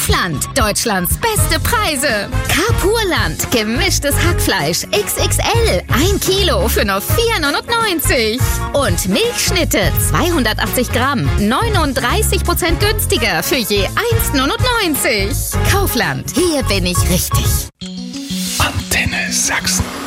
Kaufland. Deutschlands beste Preise. Carpurland. Gemischtes Hackfleisch. XXL. 1 Kilo für nur 4,99 €. Und Milchschnitte. 280 Gramm. 39% günstiger für je 1,99 €. Kaufland. Hier bin ich richtig. Antenne Sachsen.